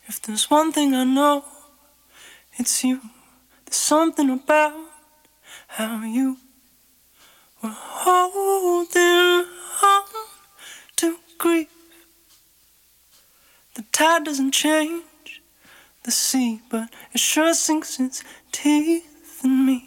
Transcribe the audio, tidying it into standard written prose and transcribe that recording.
If there's one thing I know, it's you. There's something about how you were holding on to grief. The tide doesn't change the sea, but it sure sinks its teeth in me.